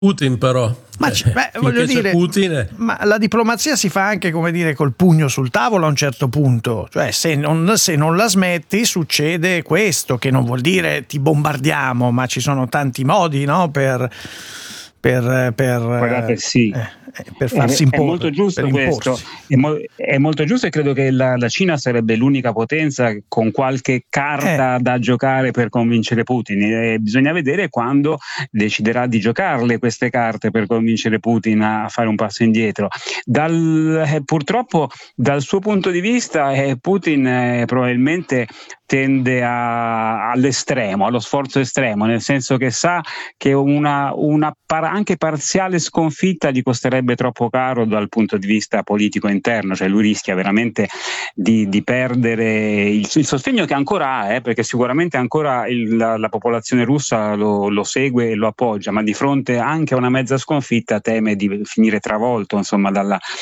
Putin però. Voglio dire, Putin ma la diplomazia si fa anche, come dire, col pugno sul tavolo a un certo punto. Cioè, se non la smetti, succede questo, che non vuol dire ti bombardiamo, ma ci sono tanti modi, no, per Guardate, sì. Per farsi imporre. È molto giusto questo, è molto giusto, e credo che la Cina sarebbe l'unica potenza con qualche carta da giocare per convincere Putin. Bisogna vedere quando deciderà di giocarle queste carte per convincere Putin a fare un passo indietro. Purtroppo dal suo punto di vista Putin probabilmente tende all'estremo, allo sforzo estremo, nel senso che sa che una anche parziale sconfitta gli costerebbe troppo caro dal punto di vista politico interno, cioè lui rischia veramente di perdere il sostegno che ancora ha, perché sicuramente ancora la popolazione russa lo segue e lo appoggia, ma di fronte anche a una mezza sconfitta teme di finire travolto, insomma,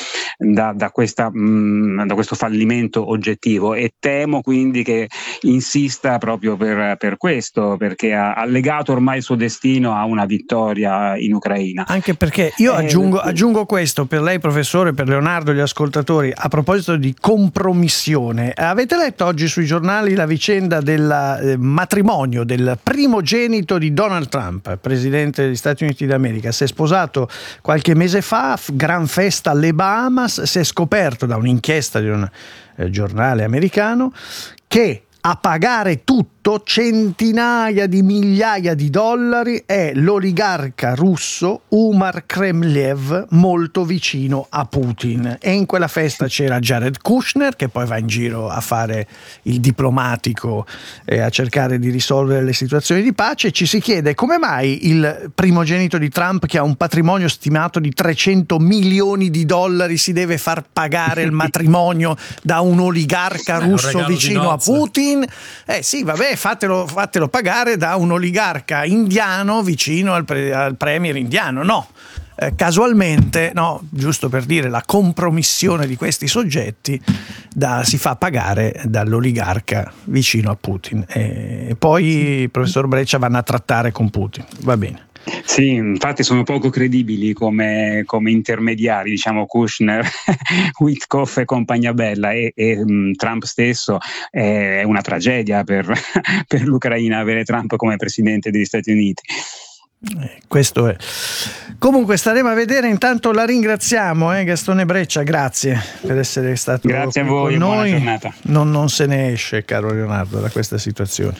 da questo fallimento oggettivo, e temo quindi che insista proprio per questo, perché ha legato ormai il suo destino a una vittoria in Ucraina. Anche perché io aggiungo questo per lei, professore, per Leonardo, gli ascoltatori, a proposito di compromissione. Avete letto oggi sui giornali la vicenda del matrimonio del primogenito di Donald Trump, presidente degli Stati Uniti d'America? Si è sposato qualche mese fa, gran festa alle Bahamas. Si è scoperto da un'inchiesta di un giornale americano che a pagare tutto, centinaia di migliaia di dollari, è l'oligarca russo Umar Kremliev, molto vicino a Putin. E in quella festa c'era Jared Kushner, che poi va in giro a fare il diplomatico e a cercare di risolvere le situazioni di pace. Ci si chiede come mai il primogenito di Trump, che ha un patrimonio stimato di 300 milioni di dollari, si deve far pagare il matrimonio da un oligarca russo vicino a Putin. Sì, vabbè, fatelo pagare da un oligarca indiano vicino al premier indiano. No, casualmente, no, giusto per dire la compromissione di questi soggetti, si fa pagare dall'oligarca vicino a Putin. E poi il professor Breccia vanno a trattare con Putin. Va bene. Sì, infatti sono poco credibili come intermediari, diciamo Kushner, Witkoff e compagnia bella, e Trump stesso. È una tragedia per l'Ucraina avere Trump come presidente degli Stati Uniti. Questo è. Comunque staremo a vedere. Intanto la ringraziamo, Gastone Breccia, grazie per essere stato grazie a voi, con noi. Buona giornata. Non se ne esce, caro Leonardo, da questa situazione.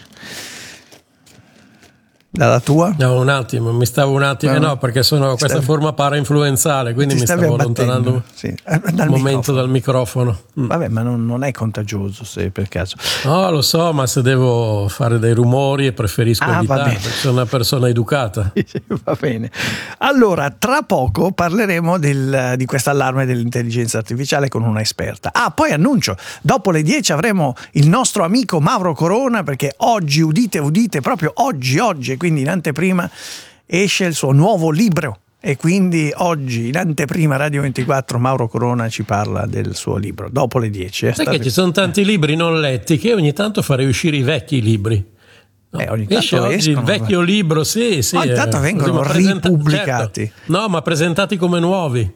Dalla tua? No, un attimo, no, perché sono questa forma para-influenzale, quindi mi stavo allontanando un momento dal microfono. Vabbè, ma non è contagioso, se per caso. No, lo so, ma se devo fare dei rumori preferisco evitare, perché sono una persona educata. Va bene. Allora, tra poco parleremo di questo allarme dell'intelligenza artificiale con una esperta. Poi annuncio, dopo le 10 avremo il nostro amico Mauro Corona, perché oggi, udite, proprio oggi, quindi in anteprima esce il suo nuovo libro, e quindi oggi in anteprima Radio 24 Mauro Corona ci parla del suo libro dopo le 10. Sai che ci sono tanti libri non letti, che ogni tanto farei uscire i vecchi libri. Ogni tanto oggi il vecchio libro, sì. Ogni tanto vengono ripubblicati. Certo. No, ma presentati come nuovi.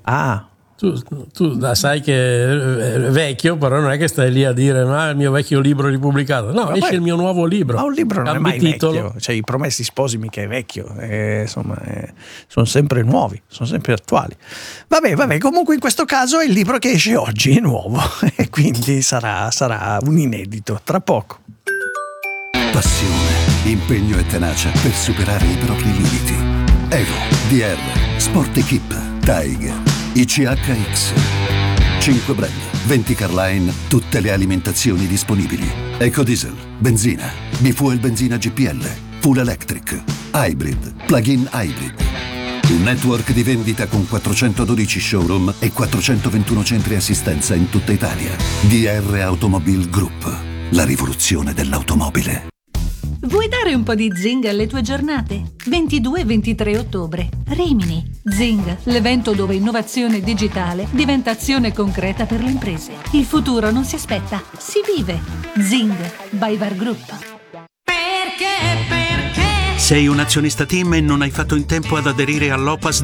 Tu sai che è vecchio, però non è che stai lì a dire ma il mio vecchio libro ripubblicato. No, ma esce il mio nuovo libro. Ma un libro non è mai vecchio. Cioè, I Promessi Sposi mica è vecchio. Sono sempre nuovi, sono sempre attuali. Vabbè, comunque in questo caso è il libro che esce oggi, è nuovo e quindi sarà un inedito tra poco. Passione, impegno e tenacia per superare i propri limiti. Evo, DR, Sport Equip, Tiger, ICHX. 5 brand, 20 Carline, tutte le alimentazioni disponibili. Ecodiesel, benzina, bifuel benzina GPL, full electric, hybrid, plug-in hybrid. Un network di vendita con 412 showroom e 421 centri assistenza in tutta Italia. DR Automobile Group, la rivoluzione dell'automobile. Vuoi dare un po' di zing alle tue giornate? 22 e 23 ottobre. Rimini. Zing, l'evento dove innovazione digitale diventa azione concreta per le imprese. Il futuro non si aspetta, si vive. Zing by VAR Group. Perché Sei un azionista TIM e non hai fatto in tempo ad aderire all'OPAS